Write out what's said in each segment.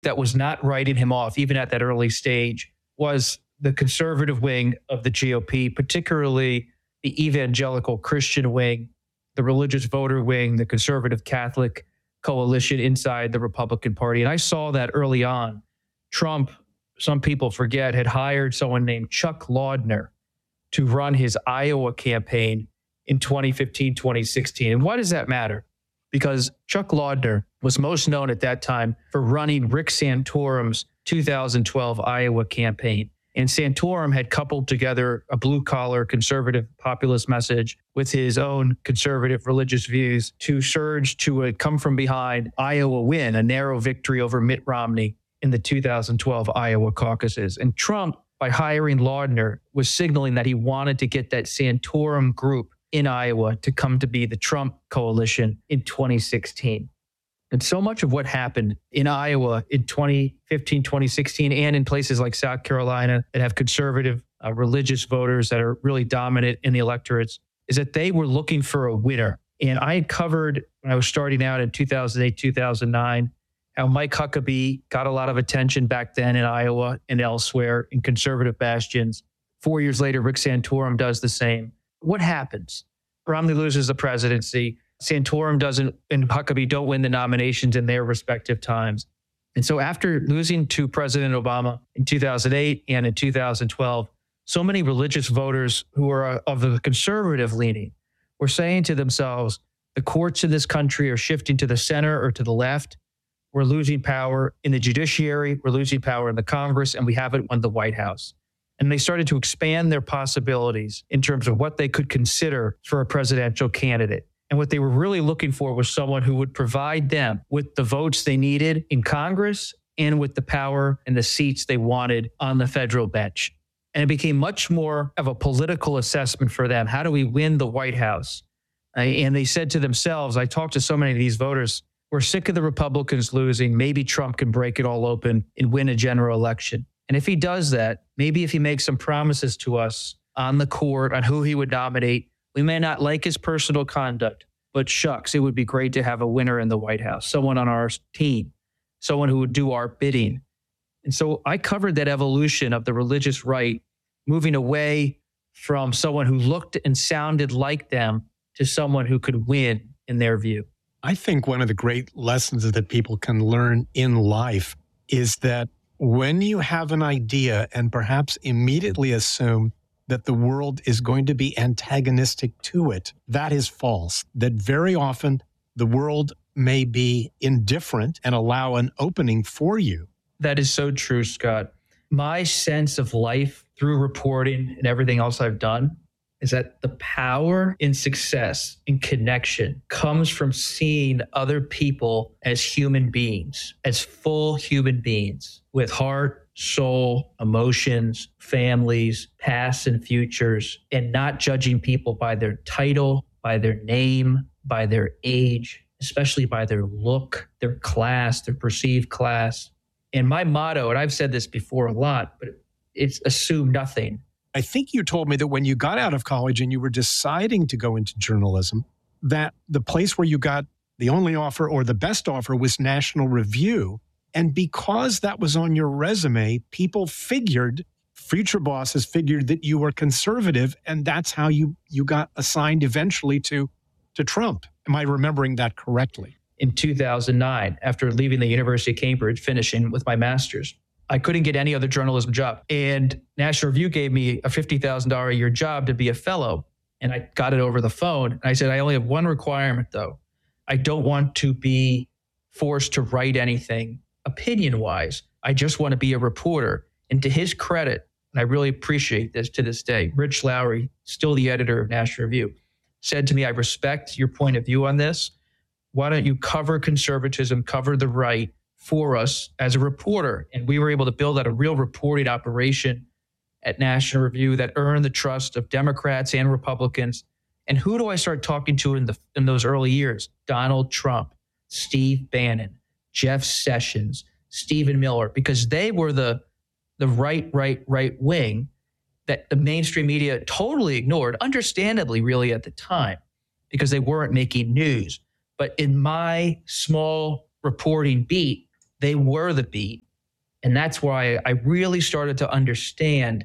that was not writing him off, even at that early stage, was the conservative wing of the GOP, particularly the evangelical Christian wing, the religious voter wing, the conservative Catholic coalition inside the Republican Party. And I saw that early on. Trump, some people forget, had hired someone named Chuck Laudner to run his Iowa campaign in 2015, 2016. And why does that matter? Because Chuck Laudner was most known at that time for running Rick Santorum's 2012 Iowa campaign. And Santorum had coupled together a blue-collar conservative populist message with his own conservative religious views to surge to a come-from-behind Iowa win, a narrow victory over Mitt Romney in the 2012 Iowa caucuses. And Trump, by hiring Laudner, was signaling that he wanted to get that Santorum group in Iowa to come to be the Trump coalition in 2016. And so much of what happened in Iowa in 2015, 2016, and in places like South Carolina that have conservative religious voters that are really dominant in the electorates is that they were looking for a winner. And I had covered, when I was starting out in 2008, 2009, how Mike Huckabee got a lot of attention back then in Iowa and elsewhere in conservative bastions. 4 years later, Rick Santorum does the same. What happens? Romney loses the presidency. Santorum doesn't, and Huckabee don't win the nominations in their respective times. And so after losing to President Obama in 2008 and in 2012, so many religious voters who are of the conservative leaning were saying to themselves, the courts in this country are shifting to the center or to the left. We're losing power in the judiciary. We're losing power in the Congress, and we haven't won the White House. And they started to expand their possibilities in terms of what they could consider for a presidential candidate. And what they were really looking for was someone who would provide them with the votes they needed in Congress and with the power and the seats they wanted on the federal bench. And it became much more of a political assessment for them. How do we win the White House? And they said to themselves, I talked to so many of these voters, we're sick of the Republicans losing. Maybe Trump can break it all open and win a general election. And if he does that, maybe if he makes some promises to us on the court on who he would nominate, we may not like his personal conduct, but shucks, it would be great to have a winner in the White House, someone on our team, someone who would do our bidding. And so I covered that evolution of the religious right, moving away from someone who looked and sounded like them to someone who could win in their view. I think one of the great lessons that people can learn in life is that when you have an idea and perhaps immediately assume that the world is going to be antagonistic to it, that is false. That very often the world may be indifferent and allow an opening for you. That is so true, Scott. My sense of life through reporting and everything else I've done is that the power in success and connection comes from seeing other people as human beings, as full human beings with heart, soul, emotions, families, pasts and futures, and not judging people by their title, by their name, by their age, especially by their look, their class, their perceived class. And my motto, and I've said this before a lot, but it's assume nothing. I think you told me that when you got out of college and you were deciding to go into journalism, that the place where you got the only offer or the best offer was National Review. And because that was on your resume, people figured, future bosses figured that you were conservative, and that's how you got assigned eventually to Trump. Am I remembering that correctly? In 2009, after leaving the University of Cambridge, finishing with my master's, I couldn't get any other journalism job. And National Review gave me a $50,000 a year job to be a fellow. And I got it over the phone. And I said, I only have one requirement, though. I don't want to be forced to write anything opinion-wise. I just want to be a reporter. And to his credit, and I really appreciate this to this day, Rich Lowry, still the editor of National Review, said to me, I respect your point of view on this. Why don't you cover conservatism, cover the right for us as a reporter? And we were able to build out a real reporting operation at National Review that earned the trust of Democrats and Republicans. And who do I start talking to in those early years? Donald Trump, Steve Bannon, Jeff Sessions, Stephen Miller, because they were the right wing that the mainstream media totally ignored, understandably, really, at the time, because they weren't making news. But in my small reporting beat, They were the beat. And that's why I really started to understand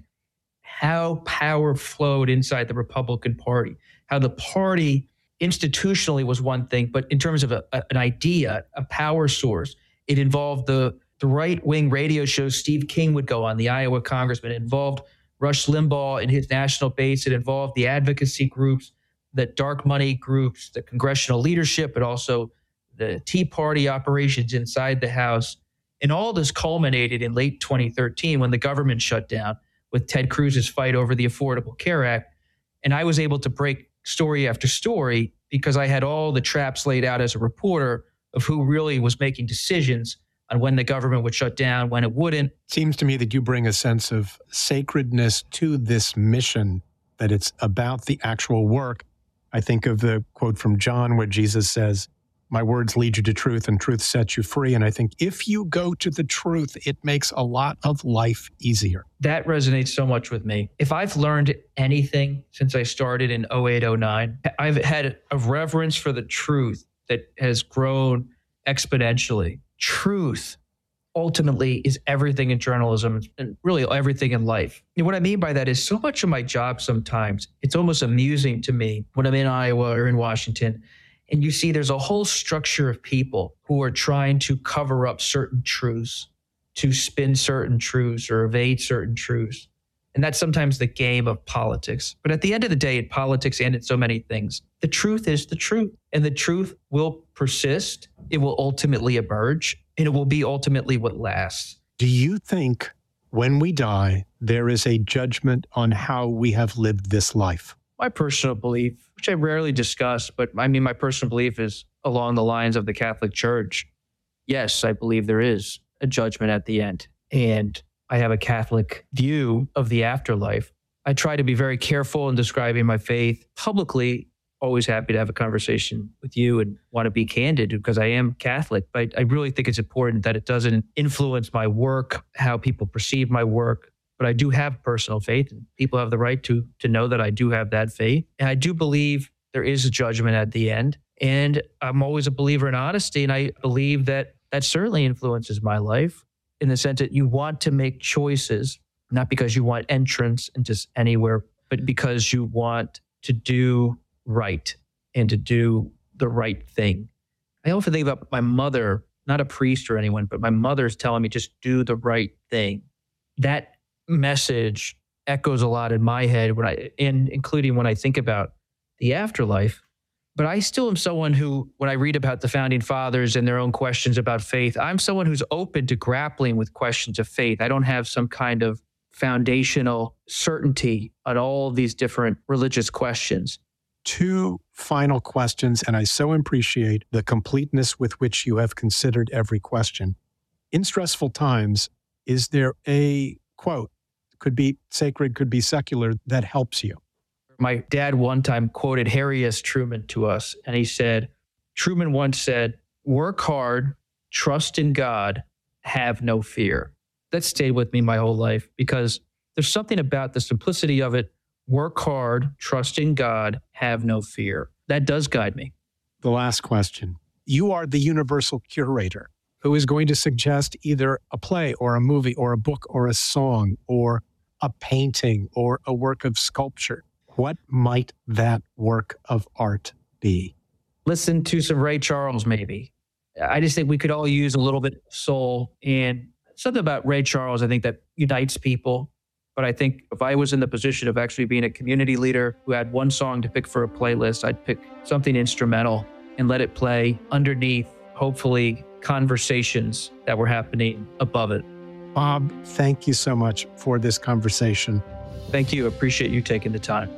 how power flowed inside the Republican Party, how the party institutionally was one thing, but in terms of an idea, a power source, it involved the right-wing radio shows Steve King would go on, the Iowa congressman. It involved Rush Limbaugh and his national base. It involved the advocacy groups, the dark money groups, the congressional leadership, but also the Tea Party operations inside the House. And all this culminated in late 2013 when the government shut down with Ted Cruz's fight over the Affordable Care Act. And I was able to break story after story because I had all the traps laid out as a reporter of who really was making decisions on when the government would shut down, when it wouldn't. Seems to me that you bring a sense of sacredness to this mission, that it's about the actual work. I think of the quote from John where Jesus says, "My words lead you to truth and truth sets you free." And I think if you go to the truth, it makes a lot of life easier. That resonates so much with me. If I've learned anything since I started in 08, 09, I've had a reverence for the truth that has grown exponentially. Truth ultimately is everything in journalism and really everything in life. And what I mean by that is so much of my job sometimes, it's almost amusing to me when I'm in Iowa or in Washington, and you see there's a whole structure of people who are trying to cover up certain truths, to spin certain truths or evade certain truths. And that's sometimes the game of politics. But at the end of the day, in politics and in so many things, the truth is the truth. And the truth will persist. It will ultimately emerge. And it will be ultimately what lasts. Do you think when we die, there is a judgment on how we have lived this life? My personal belief, which I rarely discuss, but I mean, my personal belief is along the lines of the Catholic Church. Yes, I believe there is a judgment at the end. And I have a Catholic view of the afterlife. I try to be very careful in describing my faith publicly. Always happy to have a conversation with you and want to be candid because I am Catholic. But I really think it's important that it doesn't influence my work, how people perceive my work. But I do have personal faith, and people have the right to know that I do have that faith. And I do believe there is a judgment at the end. And I'm always a believer in honesty. And I believe that certainly influences my life in the sense that you want to make choices, not because you want entrance into anywhere, but because you want to do right and to do the right thing. I often think about my mother, not a priest or anyone, but my mother's telling me just do the right thing. That message echoes a lot in my head including when I think about the afterlife. But I still am someone who, when I read about the founding fathers and their own questions about faith, I'm someone who's open to grappling with questions of faith. I don't have some kind of foundational certainty on all of these different religious questions. Two final questions, and I so appreciate the completeness with which you have considered every question. In stressful times, is there a quote, could be sacred, could be secular, that helps you? My dad one time quoted Harry S. Truman to us, and he said, Truman once said, "Work hard, trust in God, have no fear." That stayed with me my whole life because there's something about the simplicity of it. Work hard, trust in God, have no fear. That does guide me. The last question. You are the universal curator who is going to suggest either a play or a movie or a book or a song or a painting or a work of sculpture. What might that work of art be? Listen to some Ray Charles, maybe. I just think we could all use a little bit of soul, and something about Ray Charles, I think, that unites people. But I think if I was in the position of actually being a community leader who had one song to pick for a playlist, I'd pick something instrumental and let it play underneath, hopefully, conversations that were happening above it. Bob, thank you so much for this conversation. Thank you. Appreciate you taking the time.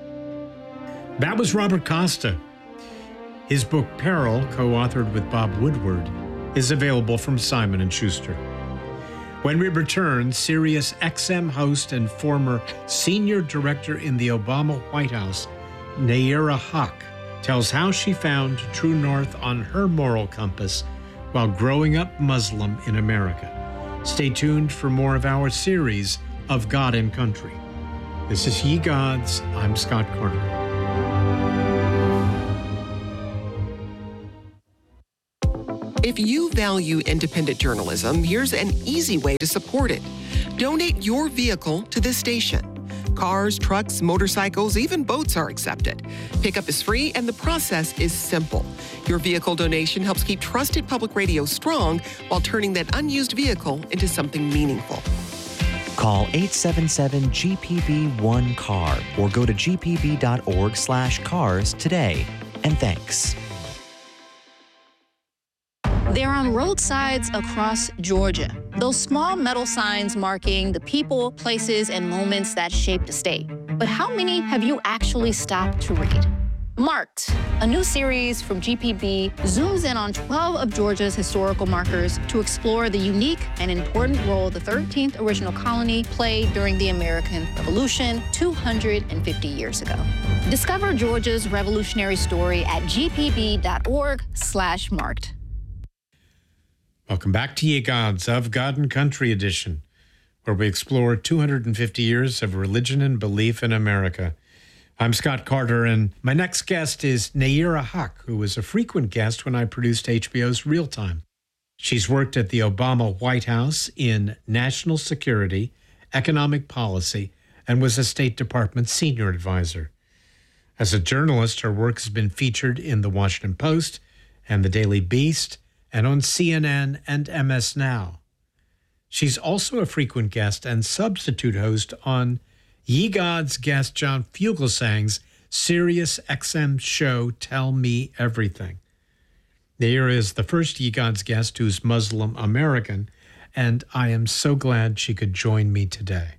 That was Robert Costa. His book, Peril, co-authored with Bob Woodward, is available from Simon & Schuster. When we return, Sirius XM host and former senior director in the Obama White House, Nayyirah Haq, tells how she found true north on her moral compass while growing up Muslim in America. Stay tuned for more of our series of God and Country. This is Ye Gods. I'm Scott Carter. If If you value independent journalism, here's an easy way to support it. Donate your vehicle to this station. Cars, trucks, motorcycles, even boats are accepted. Pickup is free and the process is simple. Your vehicle donation helps keep trusted public radio strong while turning that unused vehicle into something meaningful. Call 877-GPB-1CAR or go to gpb.org/cars today. And thanks. They're on roadsides across Georgia. Those small metal signs marking the people, places, and moments that shaped the state. But how many have you actually stopped to read? Marked, a new series from GPB, zooms in on 12 of Georgia's historical markers to explore the unique and important role the 13th original colony played during the American Revolution 250 years ago. Discover Georgia's revolutionary story at gpb.org/marked. Welcome back to Ye Gods of God and Country edition, where we explore 250 years of religion and belief in America. I'm Scott Carter, and my next guest is Nayyirah Haq, who was a frequent guest when I produced HBO's Real Time. She's worked at the Obama White House in national security, economic policy, and was a State Department senior advisor. As a journalist, her work has been featured in The Washington Post and The Daily Beast, and on CNN and MS Now. She's also a frequent guest and substitute host on Ye Gods guest John Fugelsang's Sirius XM show Tell Me Everything. Nayyirah is the first Ye Gods guest who's Muslim American, and I am so glad she could join me today.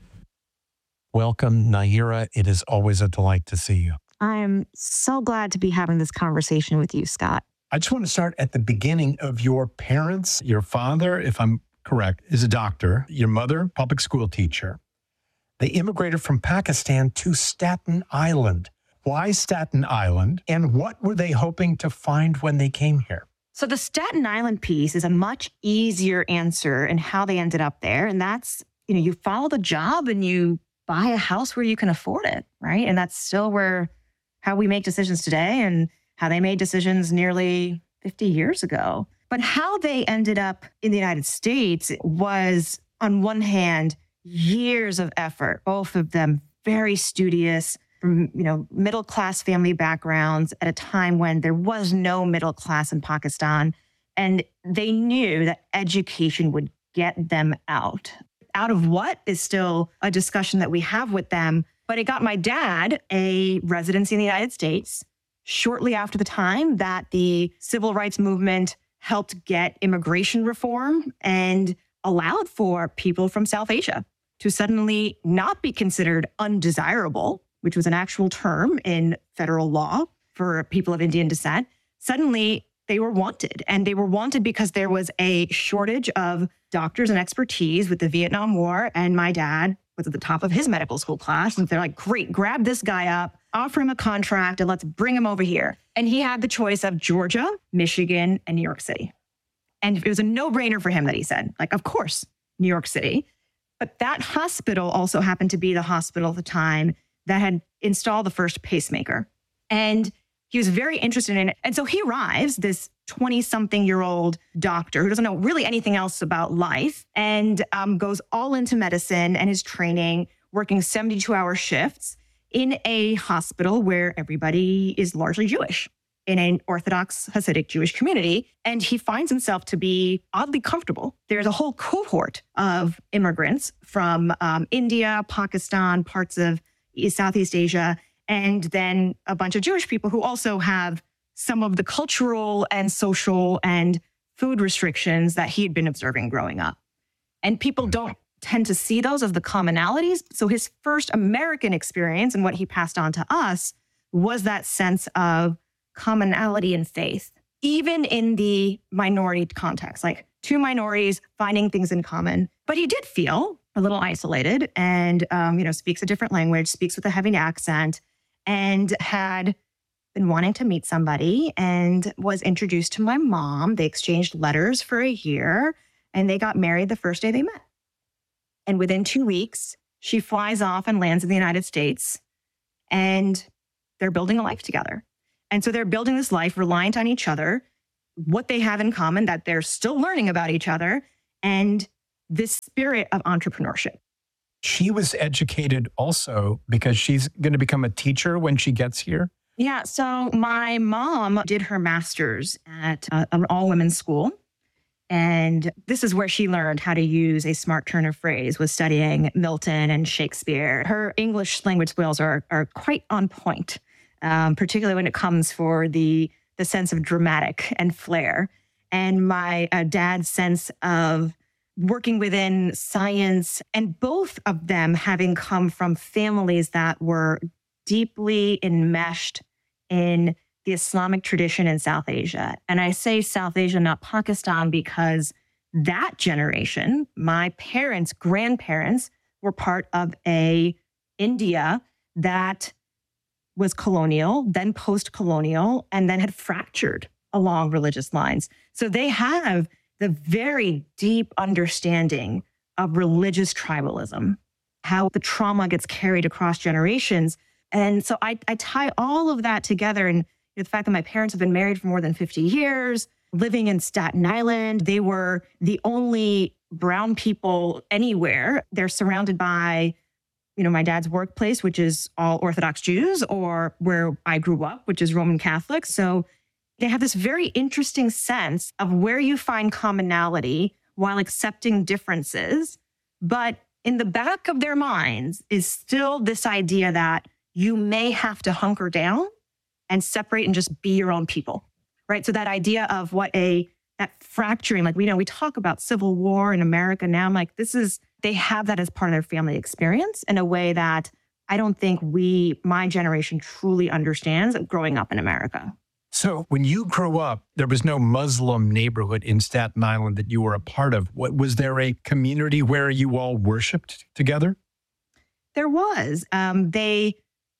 Welcome, Nayyirah. It is always a delight to see you. I'm so glad to be having this conversation with you, Scott. I just want to start at the beginning of your parents. Your father, if I'm correct, is a doctor. Your mother, public school teacher. They immigrated from Pakistan to Staten Island. Why Staten Island? And what were they hoping to find when they came here? So the Staten Island piece is a much easier answer in how they ended up there. And that's, you follow the job and you buy a house where you can afford it, right? And that's still how we make decisions today and how they made decisions nearly 50 years ago. But how they ended up in the United States was, on one hand, years of effort, both of them very studious, from middle-class family backgrounds at a time when there was no middle class in Pakistan. And they knew that education would get them out. Out of what is still a discussion that we have with them. But it got my dad a residency in the United States shortly after the time that the civil rights movement helped get immigration reform and allowed for people from South Asia to suddenly not be considered undesirable, which was an actual term in federal law for people of Indian descent. Suddenly, they were wanted. And they were wanted because there was a shortage of doctors and expertise with the Vietnam War. And my dad was at the top of his medical school class. And they're like, great, grab this guy up, offer him a contract, and let's bring him over here. And he had the choice of Georgia, Michigan, and New York City. And it was a no-brainer for him that he said, of course, New York City. But that hospital also happened to be the hospital at the time that had installed the first pacemaker. And he was very interested in it. And so he arrives, this 20-something-year-old doctor who doesn't know really anything else about life and goes all into medicine and his training, working 72-hour shifts in a hospital where everybody is largely Jewish, in an Orthodox Hasidic Jewish community. And he finds himself to be oddly comfortable. There's a whole cohort of immigrants from India, Pakistan, parts of Southeast Asia, and then a bunch of Jewish people who also have some of the cultural and social and food restrictions that he had been observing growing up. And people don't tend to see those as the commonalities. So his first American experience and what he passed on to us was that sense of commonality in faith, even in the minority context, like two minorities finding things in common. But he did feel a little isolated and, speaks a different language, speaks with a heavy accent, and had been wanting to meet somebody and was introduced to my mom. They exchanged letters for a year and they got married the first day they met. And within 2 weeks, she flies off and lands in the United States and they're building a life together. And so they're building this life reliant on each other, what they have in common, that they're still learning about each other, and this spirit of entrepreneurship. She was educated also because she's going to become a teacher when she gets here. Yeah. So my mom did her master's at an all-women's school. And this is where she learned how to use a smart turn of phrase, was studying Milton and Shakespeare. Her English language skills are quite on point, particularly when it comes for the sense of dramatic and flair. And my dad's sense of working within science, and both of them having come from families that were deeply enmeshed in the Islamic tradition in South Asia. And I say South Asia, not Pakistan, because that generation, my parents' grandparents, were part of a India that was colonial, then post-colonial, and then had fractured along religious lines. So they have the very deep understanding of religious tribalism, how the trauma gets carried across generations. And so I tie all of that together. And the fact that my parents have been married for more than 50 years, living in Staten Island, they were the only brown people anywhere. They're surrounded by, my dad's workplace, which is all Orthodox Jews, or where I grew up, which is Roman Catholic. So they have this very interesting sense of where you find commonality while accepting differences. But in the back of their minds is still this idea that you may have to hunker down and separate and just be your own people, right? So that idea of that fracturing, like we talk about civil war in America now, I'm like, they have that as part of their family experience in a way that I don't think my generation truly understands growing up in America. So when you grew up, there was no Muslim neighborhood in Staten Island that you were a part of. Was there a community where you all worshiped together? There was. They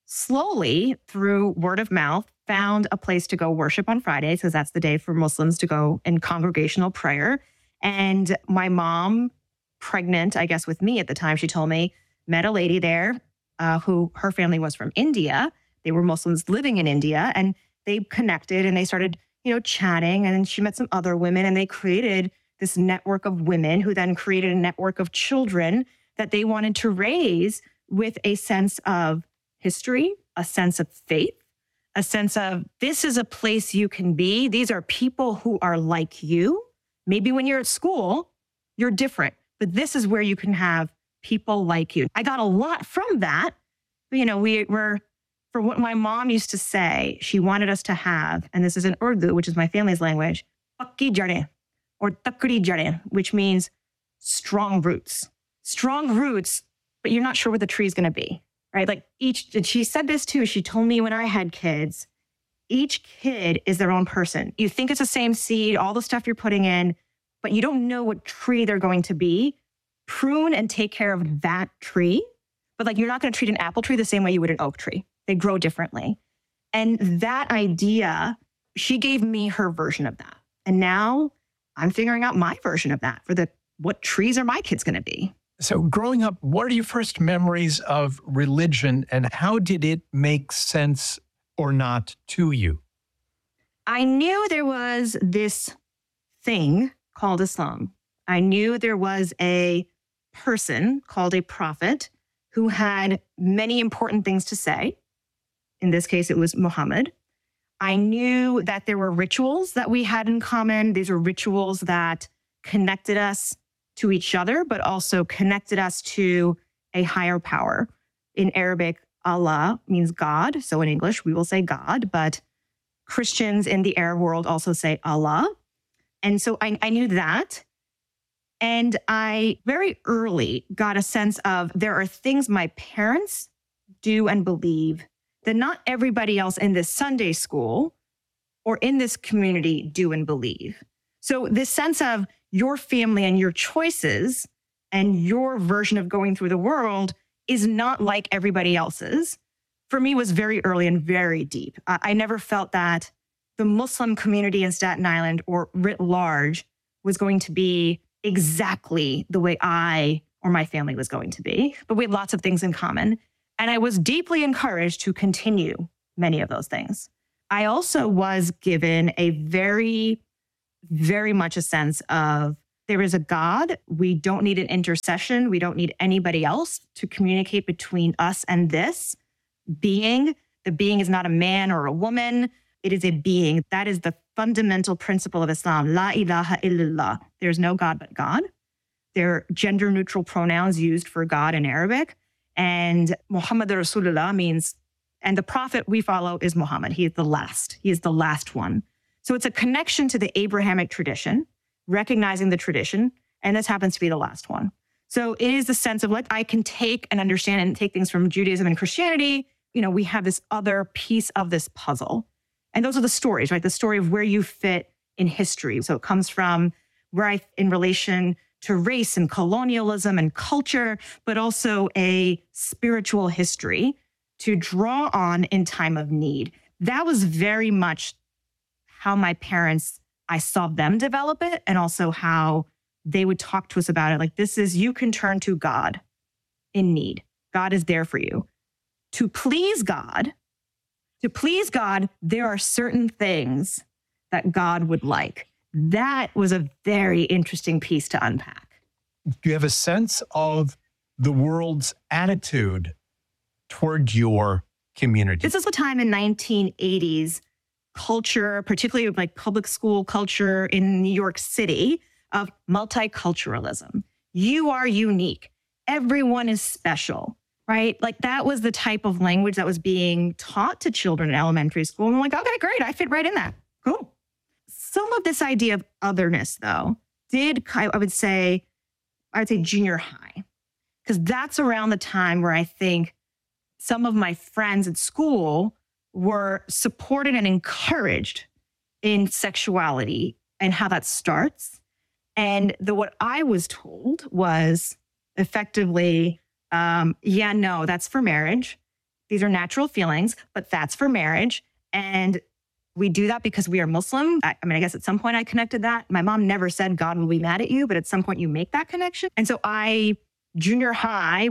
slowly, through word of mouth, found a place to go worship on Fridays, because that's the day for Muslims to go in congregational prayer. And my mom, pregnant, I guess, with me at the time, she told me, met a lady there who her family was from India. They were Muslims living in India, and they connected and they started, chatting. And then she met some other women, and they created this network of women who then created a network of children that they wanted to raise with a sense of history, a sense of faith, a sense of this is a place you can be. These are people who are like you. Maybe when you're at school, you're different, but this is where you can have people like you. I got a lot from that. We were, for what my mom used to say, she wanted us to have, and this is in Urdu, which is my family's language, pakki jade or takri jade, which means strong roots. Strong roots, but you're not sure what the tree is going to be, right? Like she said this too, she told me when I had kids, each kid is their own person. You think it's the same seed, all the stuff you're putting in, but you don't know what tree they're going to be. Prune and take care of that tree, but you're not going to treat an apple tree the same way you would an oak tree. They grow differently. And that idea, she gave me her version of that. And now I'm figuring out my version of that for what trees are my kids going to be. So growing up, what are your first memories of religion, and how did it make sense or not to you? I knew there was this thing called Islam. I knew there was a person called a prophet who had many important things to say. In this case, it was Muhammad. I knew that there were rituals that we had in common. These were rituals that connected us to each other, but also connected us to a higher power. In Arabic, Allah means God. So in English, we will say God, but Christians in the Arab world also say Allah. And so I knew that. And I very early got a sense of there are things my parents do and believe that not everybody else in this Sunday school or in this community do and believe. So this sense of your family and your choices and your version of going through the world is not like everybody else's, for me was very early and very deep. I never felt that the Muslim community in Staten Island or writ large was going to be exactly the way I or my family was going to be, but we had lots of things in common. And I was deeply encouraged to continue many of those things. I also was given a very very much a sense of there is a God. We don't need an intercession. We don't need anybody else to communicate between us and this being. The being is not a man or a woman. It is a being. That is the fundamental principle of Islam. La ilaha illallah. There's no God but God. There are gender neutral pronouns used for God in Arabic. And Muhammad Rasulullah means, and the prophet we follow is Muhammad. He is the last. He is the last one. So it's a connection to the Abrahamic tradition, recognizing the tradition, and this happens to be the last one. So it is the sense of like, I can take and understand and take things from Judaism and Christianity. You know, we have this other piece of this puzzle. And those are the stories, right? The story of where you fit in history. So it comes from in relation to race and colonialism and culture, but also a spiritual history to draw on in time of need. That was very much how my parents, I saw them develop it, and also how they would talk to us about it. Like, you can turn to God in need. God is there for you. To please God, there are certain things that God would like. That was a very interesting piece to unpack. Do you have a sense of the world's attitude toward your community? This is a time in 1980s culture, particularly like public school culture in New York City, of multiculturalism. You are unique. Everyone is special, right? Like that was the type of language that was being taught to children in elementary school. And I'm like, okay, great. I fit right in that. Cool. Some of this idea of otherness, though, I would say junior high, because that's around the time where I think some of my friends at school were supported and encouraged in sexuality and how that starts. And what I was told was effectively, no, that's for marriage. These are natural feelings, but that's for marriage. And we do that because we are Muslim. I guess at some point I connected that. My mom never said God will be mad at you, but at some point you make that connection. And so junior high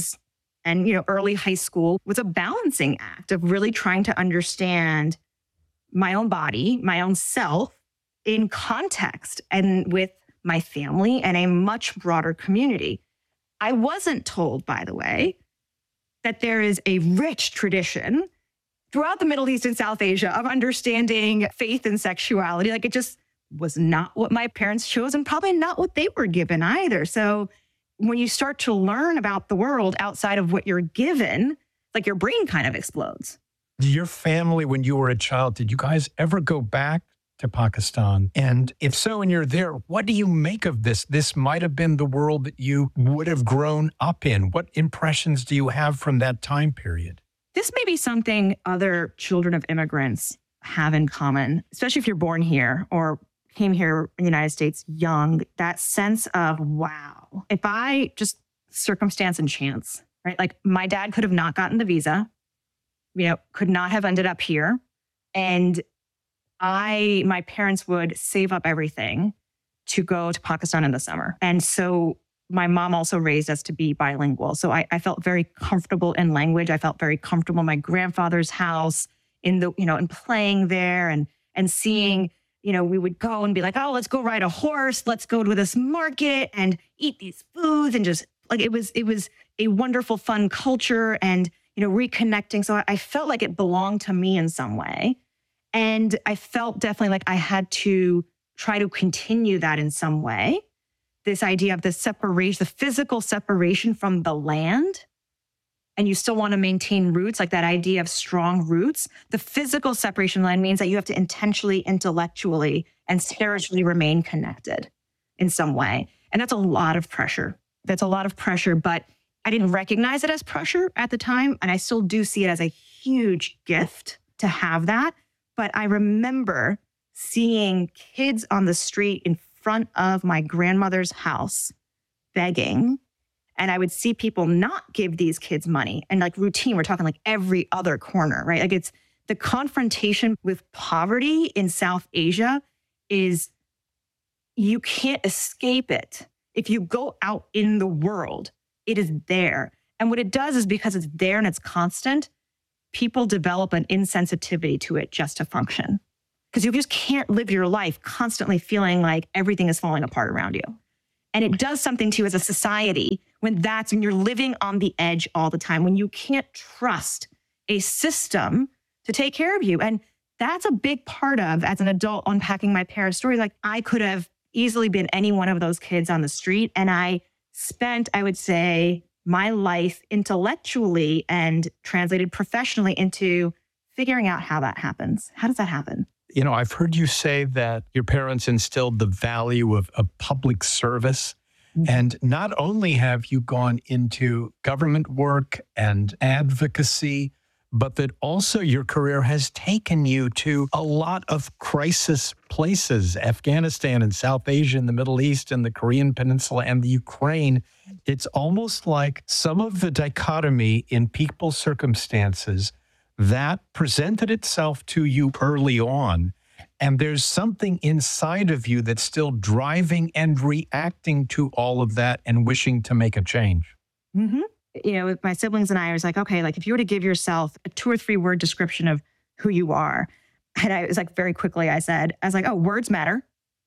and early high school was a balancing act of really trying to understand my own body, my own self in context and with my family and a much broader community. I wasn't told, by the way, that there is a rich tradition throughout the Middle East and South Asia of understanding faith and sexuality. Like, it just was not what my parents chose and probably not what they were given either. So when you start to learn about the world outside of what you're given, like your brain kind of explodes. Your family, when you were a child, did you guys ever go back to Pakistan? And if so, and you're there, what do you make of this? This might have been the world that you would have grown up in. What impressions do you have from that time period? This may be something other children of immigrants have in common, especially if you're born here or came here in the United States young, that sense of, wow, if I just circumstance and chance, right? Like my dad could have not gotten the visa, could not have ended up here. And my parents would save up everything to go to Pakistan in the summer. And so my mom also raised us to be bilingual. So I felt very comfortable in language. I felt very comfortable in my grandfather's house in playing there and seeing, we would go and be like, oh, let's go ride a horse. Let's go to this market and eat these foods. And just like, it was a wonderful, fun culture and, reconnecting. So I felt like it belonged to me in some way. And I felt definitely like I had to try to continue that in some way. This idea of the separation, the physical separation from the land, and you still want to maintain roots, like that idea of strong roots. The physical separation line means that you have to intentionally, intellectually, and spiritually remain connected in some way. And that's a lot of pressure. But I didn't recognize it as pressure at the time. And I still do see it as a huge gift to have that. But I remember seeing kids on the street in front of my grandmother's house begging. And I would see people not give these kids money. And like routine, we're talking like every other corner, right? Like it's the confrontation with poverty in South Asia is you can't escape it. If you go out in the world, it is there. And what it does is because it's there and it's constant, people develop an insensitivity to it just to function. because you just can't live your life constantly feeling like everything is falling apart around you. And it does something to you as a society when you're living on the edge all the time, when you can't trust a system to take care of you. And that's a big part of, as an adult, unpacking my parents' story. Like, I could have easily been any one of those kids on the street. And I spent, I would say, my life intellectually and translated professionally into figuring out how that happens. How does that happen? You know, I've heard you say that your parents instilled the value of public service. And not only have you gone into government work and advocacy, but that also your career has taken you to a lot of crisis places, Afghanistan and South Asia and the Middle East and the Korean Peninsula and the Ukraine. It's almost like some of the dichotomy in people's circumstances that presented itself to you early on. And there's something inside of you that's still driving and reacting to all of that and wishing to make a change. Mm-hmm. You know, with my siblings and I was like, okay, like if you were to give yourself a 2 or 3 word description of who you are, and I was like, very quickly, I was like, oh, words matter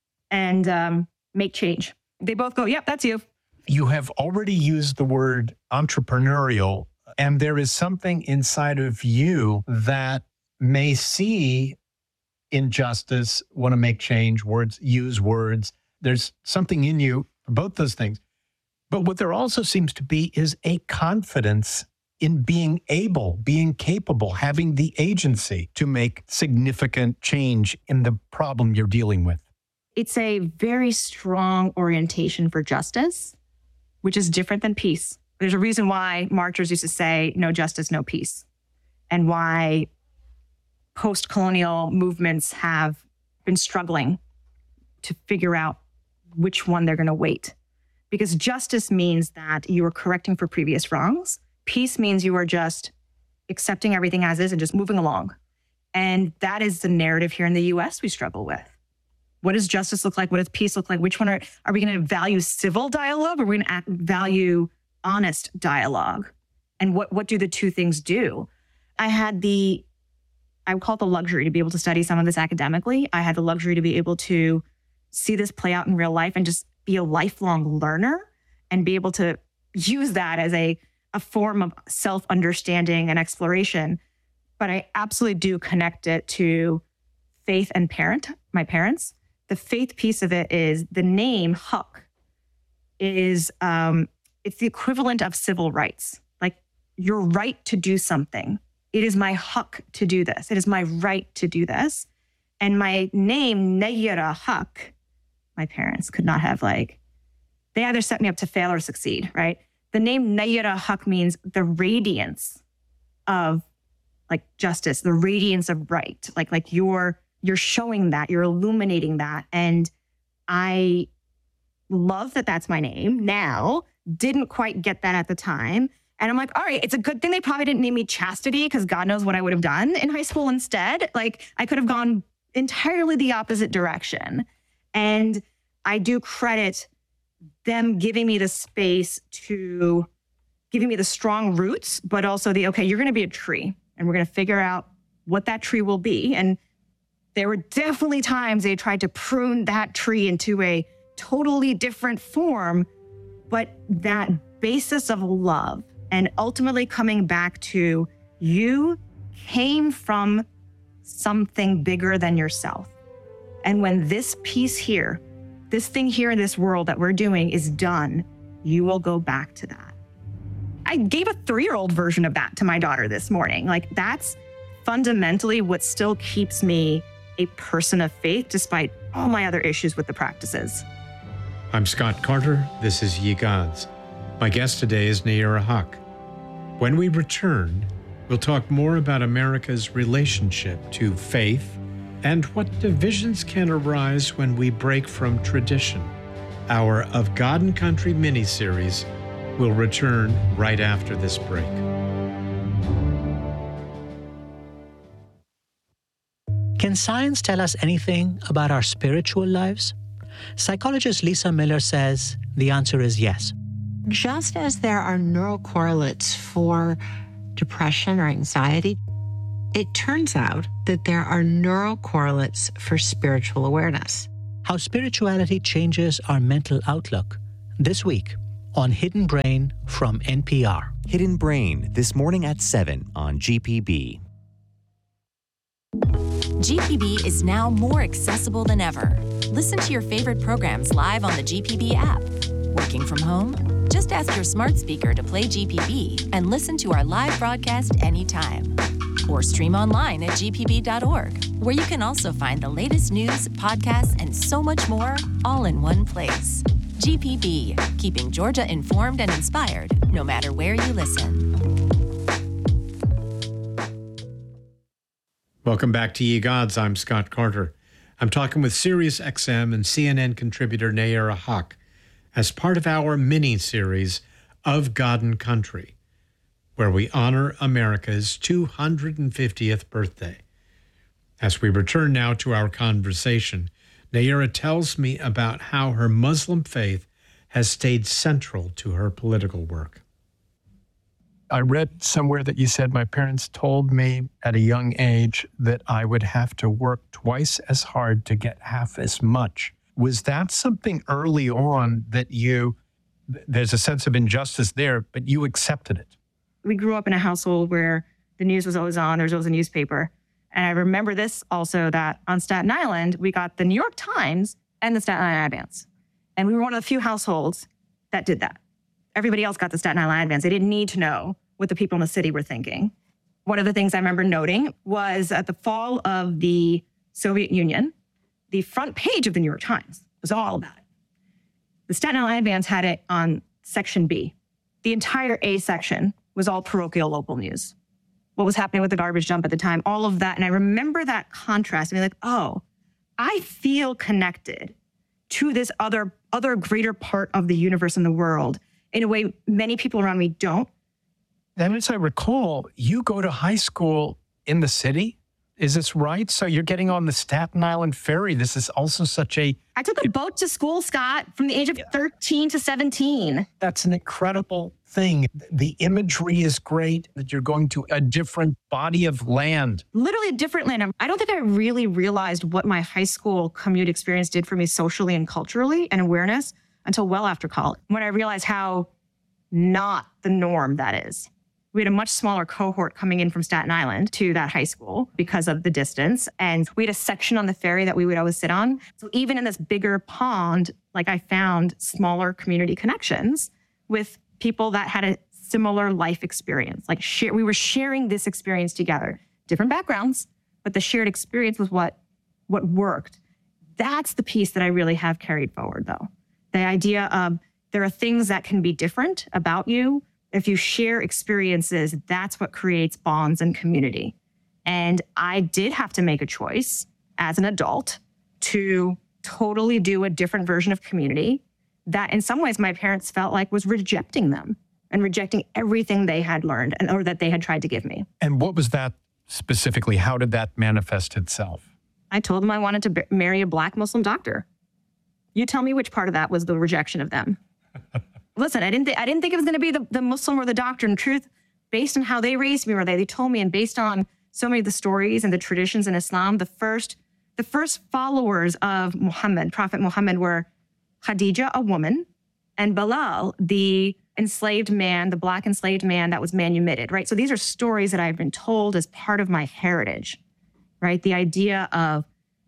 and make change. They both go, yep, that's you. You have already used the word entrepreneurial, and there is something inside of you that may see injustice, want to make change, use words. There's something in you for both those things. But what there also seems to be is a confidence in being able, being capable, having the agency to make significant change in the problem you're dealing with. It's a very strong orientation for justice, which is different than peace. There's a reason why marchers used to say, no justice, no peace, and why post-colonial movements have been struggling to figure out which one they're going to weight. Because justice means that you are correcting for previous wrongs. Peace means you are just accepting everything as is and just moving along. And that is the narrative here in the US we struggle with. What does justice look like? What does peace look like? Which one are we going to value civil dialogue, or are we going to value honest dialogue? And what do the two things do? I would call it the luxury to be able to study some of this academically. I had the luxury to be able to see this play out in real life and just be a lifelong learner and be able to use that as a form of self-understanding and exploration. But I absolutely do connect it to faith and my parents. The faith piece of it is the name Huck is, it's the equivalent of civil rights. Like, your right to do something. It is my Huck to do this. It is my right to do this. And my name, Nayara Huck, my parents could not have they either set me up to fail or succeed, right? The name Nayara Huck means the radiance of justice, the radiance of right. Like you're showing that, you're illuminating that. And I love that that's my name now. Didn't quite get that at the time. And I'm like, all right, it's a good thing they probably didn't name me Chastity, because God knows what I would have done in high school instead. I could have gone entirely the opposite direction. And I do credit them giving me the space to giving me the strong roots, but also okay, you're going to be a tree and we're going to figure out what that tree will be. And there were definitely times they tried to prune that tree into a totally different form, but that basis of love and ultimately coming back to you came from something bigger than yourself. And when this piece here, this thing here in this world that we're doing is done, you will go back to that. I gave a 3-year-old version of that to my daughter this morning. That's fundamentally what still keeps me a person of faith, despite all my other issues with the practices. I'm Scott Carter. This is Ye Gods. My guest today is Nayara Huck. When we return, we'll talk more about America's relationship to faith and what divisions can arise when we break from tradition. Our Of God and Country mini-series will return right after this break. Can science tell us anything about our spiritual lives? Psychologist Lisa Miller says the answer is yes. Just as there are neural correlates for depression or anxiety, it turns out that there are neural correlates for spiritual awareness. How spirituality changes our mental outlook. This week on Hidden Brain from NPR. Hidden Brain, this morning at 7 on GPB. GPB is now more accessible than ever. Listen to your favorite programs live on the GPB app. Working from home? Just ask your smart speaker to play GPB and listen to our live broadcast anytime. Or stream online at gpb.org, where you can also find the latest news, podcasts, and so much more all in one place. GPB, keeping Georgia informed and inspired, no matter where you listen. Welcome back to Ye Gods. I'm Scott Carter. I'm talking with SiriusXM and CNN contributor Nayera Haq as part of our mini-series of God and Country, where we honor America's 250th birthday. As we return now to our conversation, Nayera tells me about how her Muslim faith has stayed central to her political work. I read somewhere that you said my parents told me at a young age that I would have to work twice as hard to get half as much. Was that something early on that there's a sense of injustice there, but you accepted it? We grew up in a household where the news was always on. There was always a newspaper. And I remember this also, that on Staten Island, we got the New York Times and the Staten Island Advance. And we were one of the few households that did that. Everybody else got the Staten Island Advance. They didn't need to know what the people in the city were thinking. One of the things I remember noting was at the fall of the Soviet Union, the front page of the New York Times was all about it. The Staten Island Advance had it on section B. The entire A section was all parochial local news. What was happening with the garbage dump at the time, all of that. And I remember that contrast and be like, oh, I feel connected to this other greater part of the universe and the world in a way many people around me don't. And as I recall, you go to high school in the city. Is this right? So you're getting on the Staten Island ferry. This is also I took a boat to school, Scott, from the age of 13 to 17. That's an incredible thing. The imagery is great, that you're going to a different body of land. Literally a different land. I don't think I really realized what my high school commute experience did for me socially and culturally and awareness until well after college, when I realized how not the norm that is. We had a much smaller cohort coming in from Staten Island to that high school because of the distance. And we had a section on the ferry that we would always sit on. So even in this bigger pond, like I found smaller community connections with people that had a similar life experience. Like we were sharing this experience together. Different backgrounds, but the shared experience was what worked. That's the piece that I really have carried forward, though. The idea of there are things that can be different about you. If you share experiences, that's what creates bonds and community. And I did have to make a choice as an adult to totally do a different version of community that in some ways my parents felt like was rejecting them and rejecting everything they had learned or that they had tried to give me. And what was that specifically? How did that manifest itself? I told them I wanted to marry a Black Muslim doctor. You tell me which part of that was the rejection of them. Listen, I didn't think it was going to be the Muslim or the doctor. In truth, based on how they raised me, or they told me, and based on so many of the stories and the traditions in Islam, the first followers of Muhammad, Prophet Muhammad, were Khadija, a woman, and Bilal, the enslaved man, the Black enslaved man that was manumitted, right? So these are stories that I've been told as part of my heritage, right? The idea of,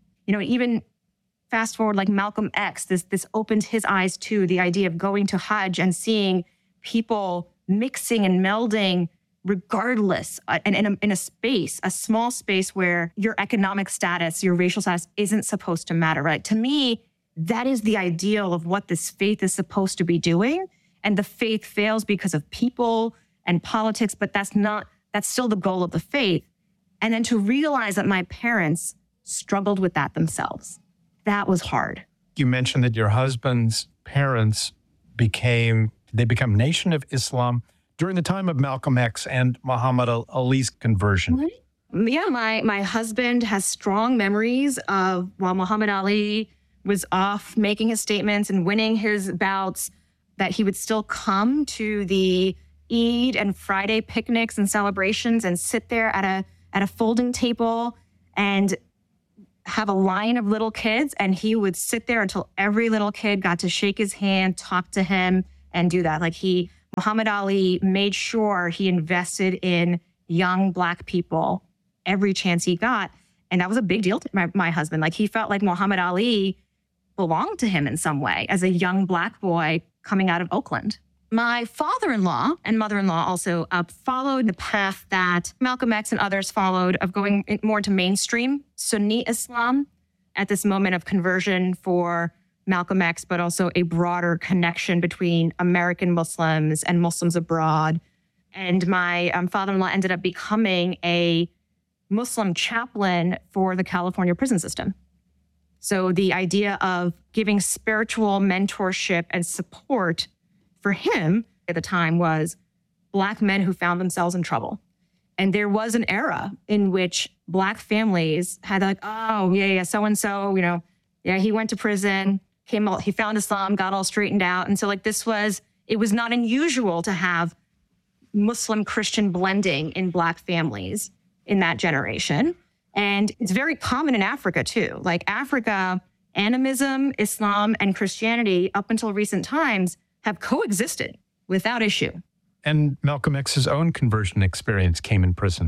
even fast forward, like Malcolm X, this opened his eyes to the idea of going to Hajj and seeing people mixing and melding regardless, and in a small space where your economic status, your racial status isn't supposed to matter, right? To me, that is the ideal of what this faith is supposed to be doing. And the faith fails because of people and politics, but that's still the goal of the faith. And then to realize that my parents struggled with that themselves. That was hard. You mentioned that your husband's parents become Nation of Islam during the time of Malcolm X and Muhammad Ali's conversion. Right. Yeah, my husband has strong memories of while Muhammad Ali was off making his statements and winning his bouts, that he would still come to the Eid and Friday picnics and celebrations and sit there at a folding table and have a line of little kids. And he would sit there until every little kid got to shake his hand, talk to him, and do that. Like Muhammad Ali made sure he invested in young Black people every chance he got. And that was a big deal to my husband. Like, he felt like Muhammad Ali belonged to him in some way as a young Black boy coming out of Oakland. My father-in-law and mother-in-law also followed the path that Malcolm X and others followed of going more to mainstream Sunni Islam at this moment of conversion for Malcolm X, but also a broader connection between American Muslims and Muslims abroad. And my father-in-law ended up becoming a Muslim chaplain for the California prison system. So the idea of giving spiritual mentorship and support for him at the time was Black men who found themselves in trouble. And there was an era in which Black families had like, oh, yeah, so-and-so, he went to prison, came out, he found Islam, got all straightened out. And so like it was not unusual to have Muslim Christian blending in Black families in that generation. And it's very common in Africa too. Like Africa, animism, Islam, and Christianity up until recent times have coexisted without issue. And Malcolm X's own conversion experience came in prison.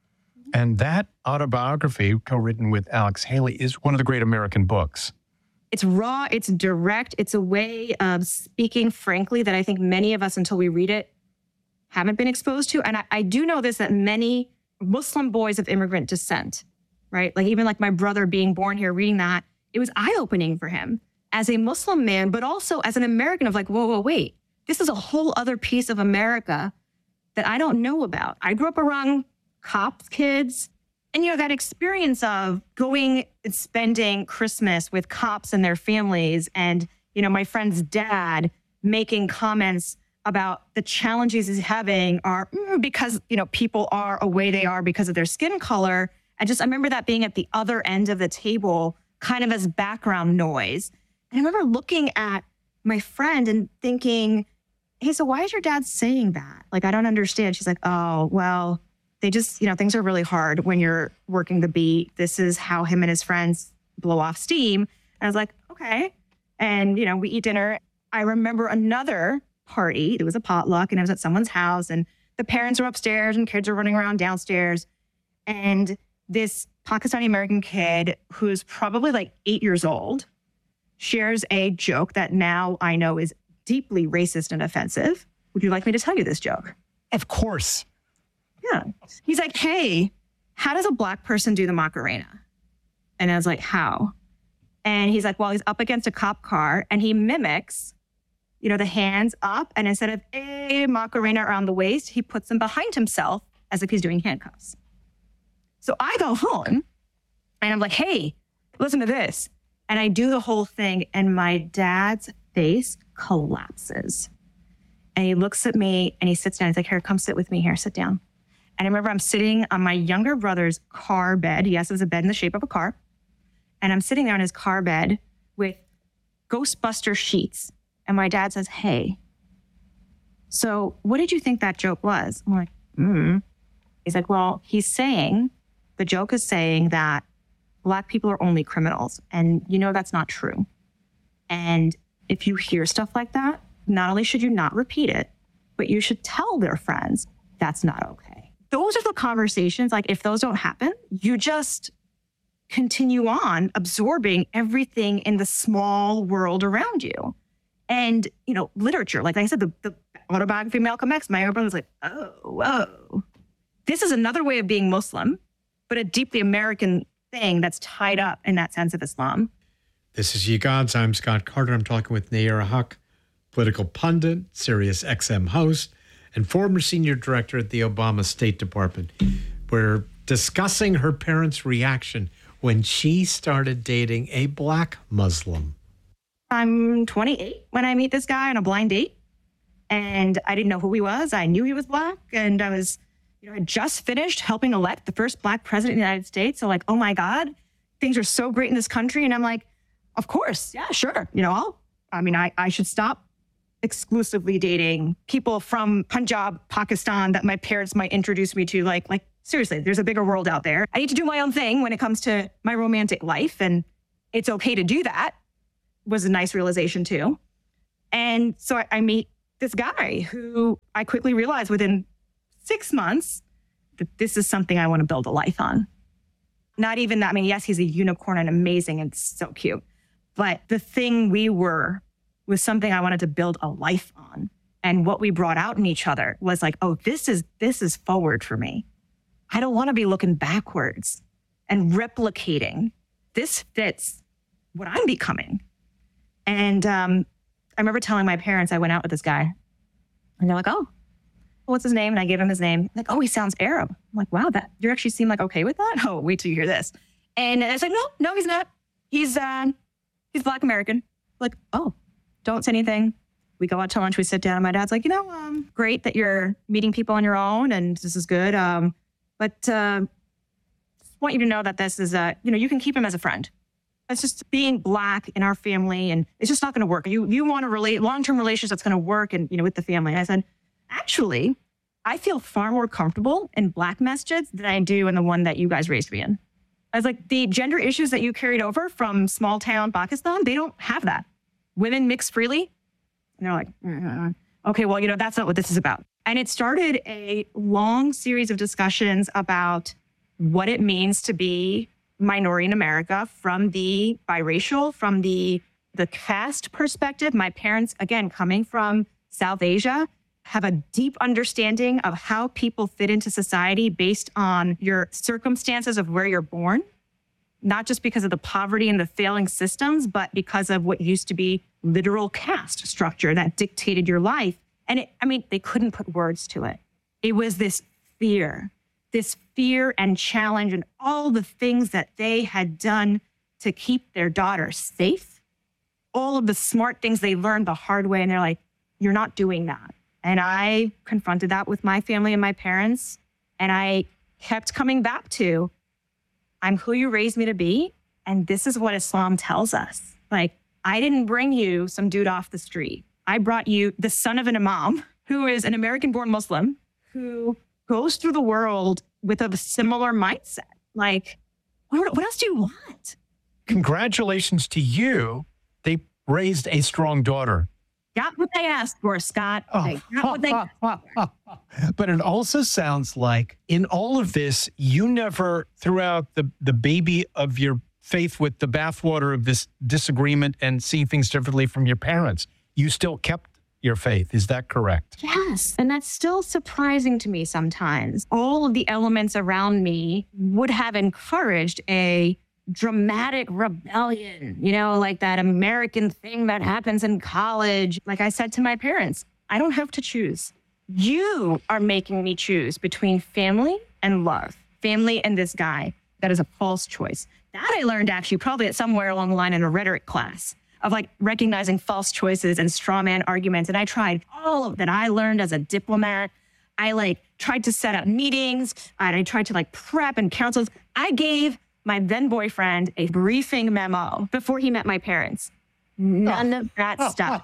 And that autobiography, co-written with Alex Haley, is one of the great American books. It's raw, it's direct, it's a way of speaking frankly that I think many of us, until we read it, haven't been exposed to. And I do know this, that many Muslim boys of immigrant descent, right? Like even like my brother being born here, reading that, it was eye-opening for him as a Muslim man, but also as an American of like, whoa, wait. This is a whole other piece of America that I don't know about. I grew up around cops, kids, and that experience of going and spending Christmas with cops and their families, and my friend's dad making comments about the challenges he's having are because people are a way they are because of their skin color. I remember that being at the other end of the table, kind of as background noise. And I remember looking at my friend and thinking, hey, so why is your dad saying that? Like, I don't understand. She's like, oh, well, they just, things are really hard when you're working the beat. This is how him and his friends blow off steam. And I was like, okay. And, we eat dinner. I remember another party. It was a potluck and I was at someone's house and the parents were upstairs and kids were running around downstairs. And this Pakistani American kid who's probably like 8 years old shares a joke that now I know is deeply racist and offensive. Would you like me to tell you this joke? Of course. Yeah. He's like, hey, how does a Black person do the Macarena? And I was like, how? And he's like, well, he's up against a cop car and he mimics, the hands up. And instead of a Macarena around the waist, he puts them behind himself as if he's doing handcuffs. So I go home and I'm like, hey, listen to this. And I do the whole thing and my dad's face collapses. And he looks at me and he sits down. He's like, here, come sit with me here. Sit down. And I remember I'm sitting on my younger brother's car bed. Yes, it was a bed in the shape of a car. And I'm sitting there on his car bed with Ghostbuster sheets. And my dad says, hey, so what did you think that joke was? I'm like, He's like, well, the joke is saying that Black people are only criminals. And that's not true. And if you hear stuff like that, not only should you not repeat it, but you should tell their friends that's not okay. Those are the conversations, like if those don't happen, you just continue on absorbing everything in the small world around you. And, literature, like I said, the autobiography of Malcolm X, my brother was like, oh, whoa. This is another way of being Muslim, but a deeply American thing that's tied up in that sense of Islam. This is Ye Gods. I'm Scott Carter. I'm talking with Nayyirah Haq, political pundit, Sirius XM host, and former senior director at the Obama State Department. We're discussing her parents' reaction when she started dating a Black Muslim. I'm 28 when I meet this guy on a blind date, and I didn't know who he was. I knew he was Black, and I was, I just finished helping elect the first Black president in the United States. So like, oh my God, things are so great in this country. And I'm like, of course, yeah, sure. I should stop exclusively dating people from Punjab, Pakistan that my parents might introduce me to, like seriously, there's a bigger world out there. I need to do my own thing when it comes to my romantic life. And it's okay to do that was a nice realization too. And so I meet this guy who I quickly realized within 6 months that this is something I want to build a life on. Not even that. I mean, yes, he's a unicorn and amazing and so cute. But the thing we were was something I wanted to build a life on. And what we brought out in each other was like, oh, this is forward for me. I don't want to be looking backwards and replicating. This fits what I'm becoming. And I remember telling my parents I went out with this guy. And they're like, oh, what's his name? And I gave him his name. Like, oh, he sounds Arab. I'm like, wow, that you actually seem like okay with that? Oh, wait till you hear this. And I was like, no, he's not. He's Black American. Like, oh, don't say anything. We go out to lunch, we sit down, and my dad's like, great that you're meeting people on your own, and this is good. But I want you to know that this is, you can keep him as a friend. It's just being Black in our family, and it's just not going to work. You want to relate long-term relationship that's going to work, and with the family. And I said, actually, I feel far more comfortable in Black masjids than I do in the one that you guys raised me in. I was like, the gender issues that you carried over from small town Pakistan, they don't have that. Women mix freely. And they're like, okay, well, that's not what this is about. And it started a long series of discussions about what it means to be minority in America from the biracial, from the caste perspective. My parents, again, coming from South Asia, have a deep understanding of how people fit into society based on your circumstances of where you're born, not just because of the poverty and the failing systems, but because of what used to be literal caste structure that dictated your life. And they couldn't put words to it. It was this fear and challenge and all the things that they had done to keep their daughter safe, all of the smart things they learned the hard way. And they're like, you're not doing that. And I confronted that with my family and my parents. And I kept coming back to, I'm who you raised me to be. And this is what Islam tells us. Like, I didn't bring you some dude off the street. I brought you the son of an imam who is an American-born Muslim who goes through the world with a similar mindset. Like, what else do you want? Congratulations to you. They raised a strong daughter. Got what they asked for, Scott. They got what they asked for. But it also sounds like in all of this, you never threw out the baby of your faith with the bathwater of this disagreement and seeing things differently from your parents. You still kept your faith. Is that correct? Yes. And that's still surprising to me sometimes. All of the elements around me would have encouraged a dramatic rebellion, like that American thing that happens in college. Like I said to my parents, I don't have to choose. You are making me choose between family and love, family and this guy. That is a false choice. That I learned actually probably at somewhere along the line in a rhetoric class of like recognizing false choices and straw man arguments. And I tried all of that I learned as a diplomat. I tried to set up meetings and I tried to prep and counsel. I gave my then boyfriend a briefing memo before he met my parents. None of that stuff.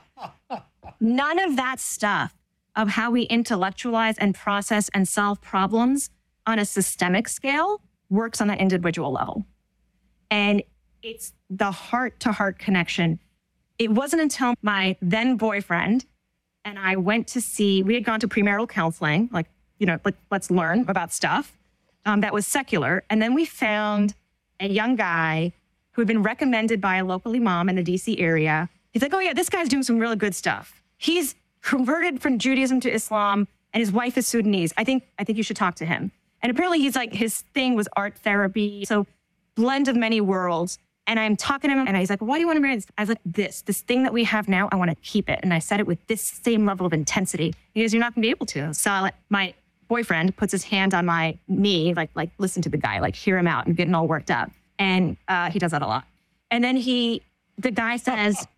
None of that stuff of how we intellectualize and process and solve problems on a systemic scale works on an individual level. And it's the heart-to-heart connection. It wasn't until my then boyfriend and I went to see, we had gone to premarital counseling, let's learn about stuff that was secular. And then we found a young guy who had been recommended by a local imam in the DC area. He's like, oh yeah, this guy's doing some really good stuff. He's converted from Judaism to Islam and his wife is Sudanese. I think you should talk to him. And apparently his thing was art therapy. So blend of many worlds. And I'm talking to him and he's like, why do you want to marry this? I was like, this thing that we have now, I want to keep it. And I said it with this same level of intensity. He goes, you're not gonna be able to. So my boyfriend puts his hand on my knee, like listen to the guy, hear him out and getting all worked up. And he does that a lot. And then the guy says,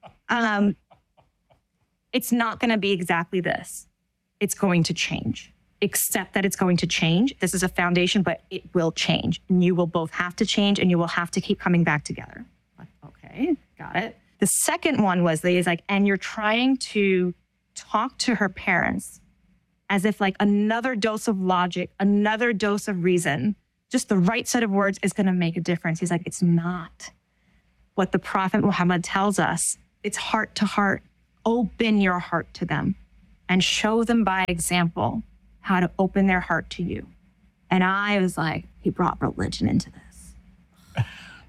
it's not going to be exactly this. It's going to change. Accept that it's going to change. This is a foundation, but it will change. And you will both have to change and you will have to keep coming back together. Like, okay, got it. The second one was, he's like, and you're trying to talk to her parents as if like another dose of logic, another dose of reason, just the right set of words is going to make a difference. He's like, it's not. What the Prophet Muhammad tells us, it's heart to heart. Open your heart to them and show them by example how to open their heart to you. And I was like, he brought religion into this.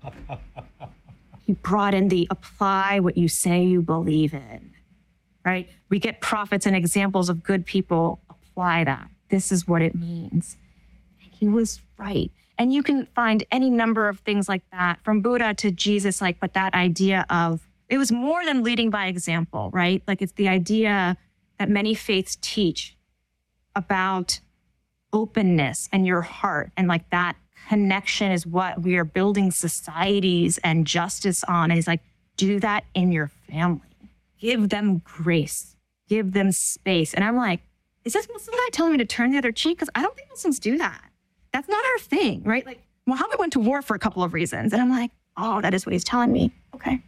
He brought in the apply what you say you believe in, right? We get prophets and examples of good people. Apply that. This is what it means. He was right. And you can find any number of things like that, from Buddha to Jesus, like, but that idea of, it was more than leading by example, right? Like, it's the idea that many faiths teach about openness and your heart. And like that connection is what we are building societies and justice on. And he's like, do that in your family. Give them grace. Give them space. And I'm like, is this Muslim guy telling me to turn the other cheek? Because I don't think Muslims do that. That's not our thing, right? Like, Muhammad went to war for a couple of reasons. And I'm like, oh, that is what he's telling me. Okay.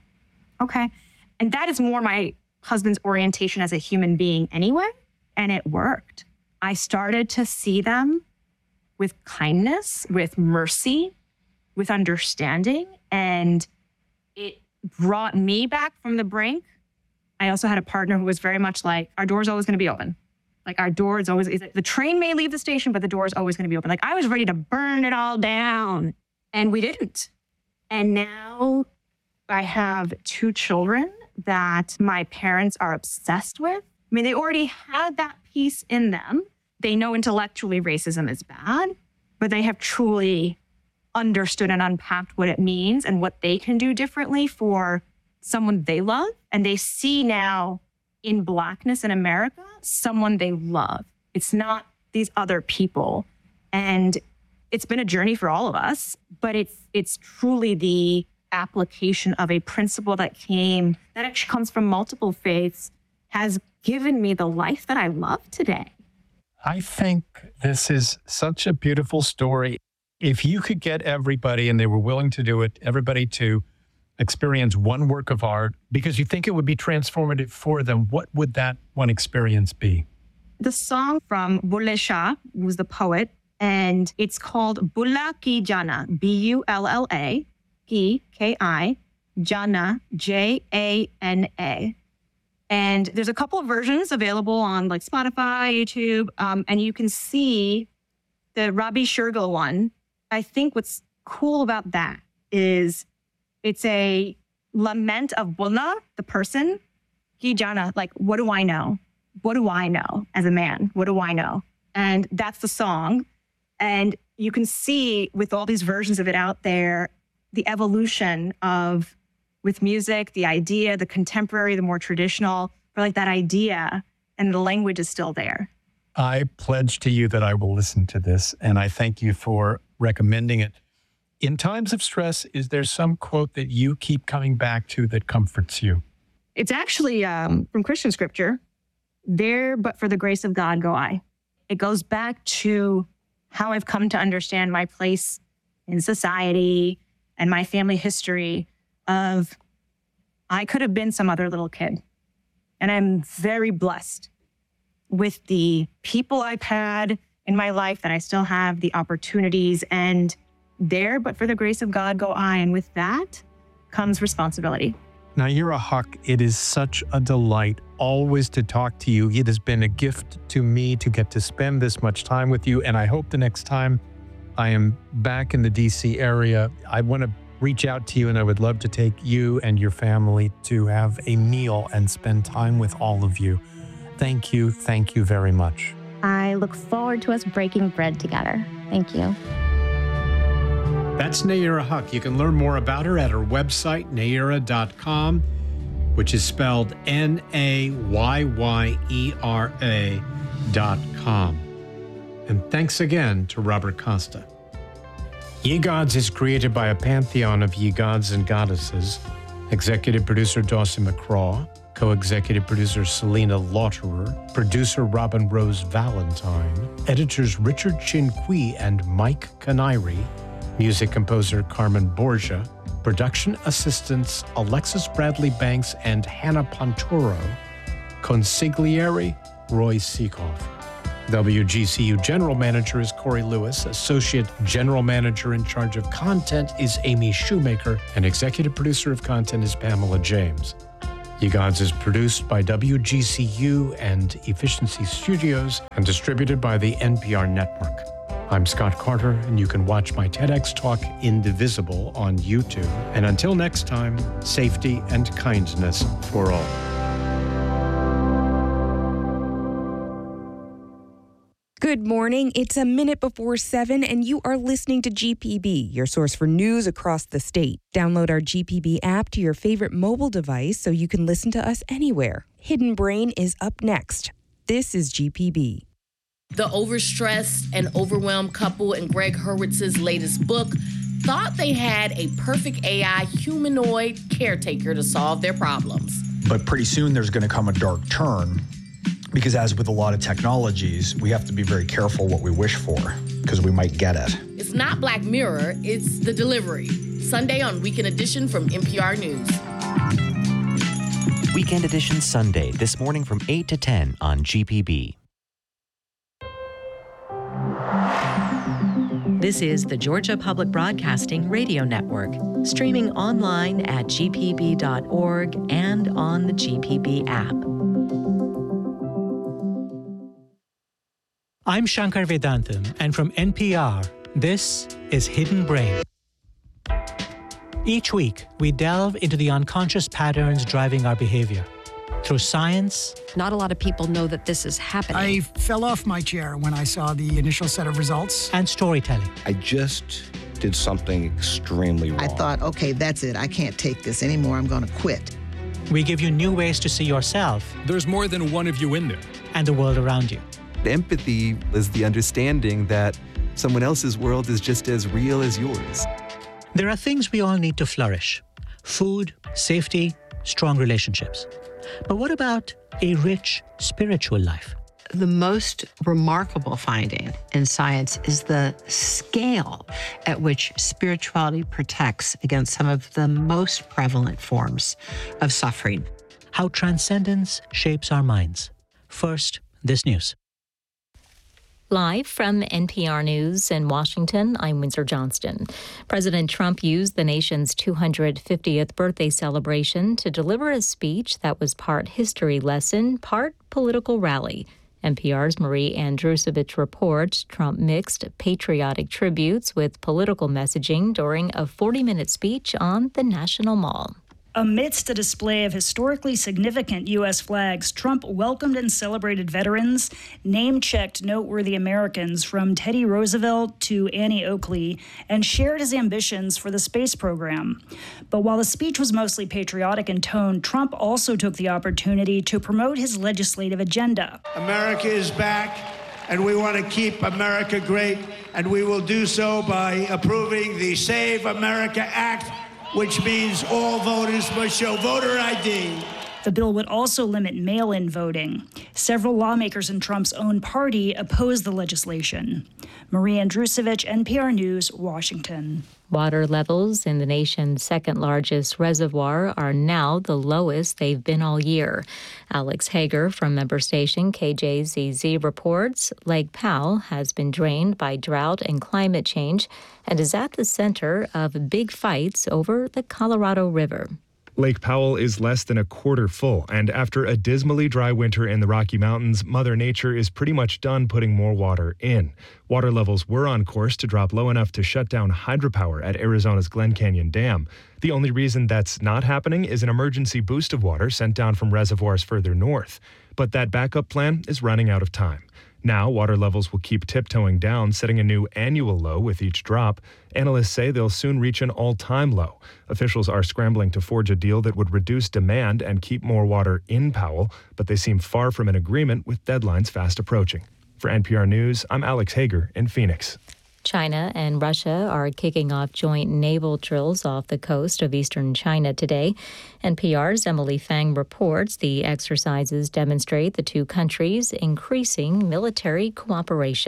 And that is more my husband's orientation as a human being anyway. And it worked. I started to see them with kindness, with mercy, with understanding. And it brought me back from the brink. I also had a partner who was very much like, our door's always going to be open. Like, our door is always, the train may leave the station, but the door is always going to be open. Like, I was ready to burn it all down, and we didn't. And now I have 2 children that my parents are obsessed with. I mean, they already had that piece in them. They know intellectually racism is bad, but they have truly understood and unpacked what it means and what they can do differently for someone they love. And they see now in Blackness in America, someone they love. It's not these other people. And it's been a journey for all of us, but it's truly the application of a principle that actually comes from multiple faiths, has given me the life that I love today. I think this is such a beautiful story. If you could get everybody, and they were willing to do it, everybody to experience one work of art because you think it would be transformative for them, what would that one experience be? The song from Bulle Shah, who's the poet, and it's called Bulla Ki Jana, Bulla, Ki, Ki, Jana, Jana. And there's a couple of versions available on like Spotify, YouTube, and you can see the Rabi Shergill one. I think what's cool about that is it's a lament of Bulla, the person, Ki Jana, like, what do I know? What do I know as a man? What do I know? And that's the song. And you can see with all these versions of it out there, the evolution of, with music, the idea, the contemporary, the more traditional, but like that idea and the language is still there. I pledge to you that I will listen to this, and I thank you for recommending it. In times of stress, is there some quote that you keep coming back to that comforts you? It's actually from Christian scripture. There, but for the grace of God, go I. It goes back to how I've come to understand my place in society and my family history of I could have been some other little kid. And I'm very blessed with the people I've had in my life that I still have, the opportunities, and there, but for the grace of God, go I. And with that comes responsibility. Nayyirah Haq, it is such a delight always to talk to you. It has been a gift to me to get to spend this much time with you. And I hope the next time I am back in the DC area, I want to reach out to you, and I would love to take you and your family to have a meal and spend time with all of you. Thank you. Thank you very much. I look forward to us breaking bread together. Thank you. That's Nayyirah Haq. You can learn more about her at her website, nayyirah.com, which is spelled Nayyera.com. And thanks again to Robert Costa. Ye Gods is created by a pantheon of ye gods and goddesses. Executive producer Dawson McCraw, co-executive producer Selena Lauterer, producer Robin Rose Valentine, editors Richard Chin Kui and Mike Canary, music composer Carmen Borgia, production assistants Alexis Bradley Banks and Hannah Pontoro, consigliere Roy Seekoff. WGCU General Manager is Corey Lewis. Associate General Manager in charge of content is Amy Shoemaker. And Executive Producer of Content is Pamela James. Ye Gods is produced by WGCU and Efficiency Studios and distributed by the NPR Network. I'm Scott Carter, and you can watch my TEDx talk, Indivisible, on YouTube. And until next time, safety and kindness for all. Good morning. It's a minute before 7, and you are listening to GPB, your source for news across the state. Download our GPB app to your favorite mobile device so you can listen to us anywhere. Hidden Brain is up next. This is GPB. The overstressed and overwhelmed couple in Greg Hurwitz's latest book thought they had a perfect AI humanoid caretaker to solve their problems. But pretty soon there's going to come a dark turn. Because as with a lot of technologies, we have to be very careful what we wish for, because we might get it. It's not Black Mirror, it's The Delivery. Sunday on Weekend Edition from NPR News. Weekend Edition Sunday, this morning from 8 to 10 on GPB. This is the Georgia Public Broadcasting Radio Network, streaming online at gpb.org and on the GPB app. I'm Shankar Vedantam, and from NPR, this is Hidden Brain. Each week, we delve into the unconscious patterns driving our behavior. Through science. Not a lot of people know that this is happening. I fell off my chair when I saw the initial set of results. And storytelling. I just did something extremely wrong. I thought, okay, that's it. I can't take this anymore. I'm going to quit. We give you new ways to see yourself. There's more than one of you in there. And the world around you. Empathy is the understanding that someone else's world is just as real as yours. There are things we all need to flourish. Food, safety, strong relationships. But what about a rich spiritual life? The most remarkable finding in science is the scale at which spirituality protects against some of the most prevalent forms of suffering. How transcendence shapes our minds. First, this news. Live from NPR News in Washington, I'm Windsor Johnston. President Trump used the nation's 250th birthday celebration to deliver a speech that was part history lesson, part political rally. NPR's Marie Andrusovich reports Trump mixed patriotic tributes with political messaging during a 40-minute speech on the National Mall. Amidst a display of historically significant U.S. flags, Trump welcomed and celebrated veterans, name-checked noteworthy Americans from Teddy Roosevelt to Annie Oakley, and shared his ambitions for the space program. But while the speech was mostly patriotic in tone, Trump also took the opportunity to promote his legislative agenda. America is back, and we want to keep America great, and we will do so by approving the Save America Act, which means all voters must show voter ID. The bill would also limit mail-in voting. Several lawmakers in Trump's own party opposed the legislation. Marie Andrusovich, NPR News, Washington. Water levels in the nation's second-largest reservoir are now the lowest they've been all year. Alex Hager from member station KJZZ reports Lake Powell has been drained by drought and climate change and is at the center of big fights over the Colorado River. Lake Powell is less than a quarter full, and after a dismally dry winter in the Rocky Mountains, Mother Nature is pretty much done putting more water in. Water levels were on course to drop low enough to shut down hydropower at Arizona's Glen Canyon Dam. The only reason that's not happening is an emergency boost of water sent down from reservoirs further north. But that backup plan is running out of time. Now, water levels will keep tiptoeing down, setting a new annual low with each drop. Analysts say they'll soon reach an all-time low. Officials are scrambling to forge a deal that would reduce demand and keep more water in Powell, but they seem far from an agreement with deadlines fast approaching. For NPR News, I'm Alex Hager in Phoenix. China and Russia are kicking off joint naval drills off the coast of eastern China today. NPR's Emily Fang reports the exercises demonstrate the two countries' increasing military cooperation.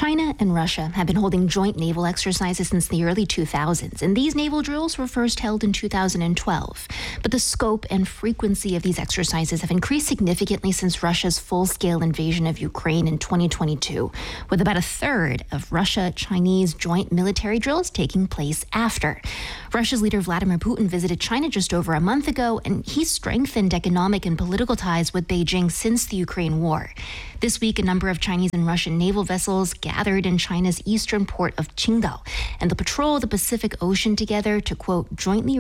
China and Russia have been holding joint naval exercises since the early 2000s, and these naval drills were first held in 2012. But the scope and frequency of these exercises have increased significantly since Russia's full-scale invasion of Ukraine in 2022, with about a third of Russia-Chinese joint military drills taking place after. Russia's leader Vladimir Putin visited China just over a month ago, and he strengthened economic and political ties with Beijing since the Ukraine war. This week, a number of Chinese and Russian naval vessels gathered in China's eastern port of Qingdao, and they'll patrol the Pacific Ocean together to, quote, jointly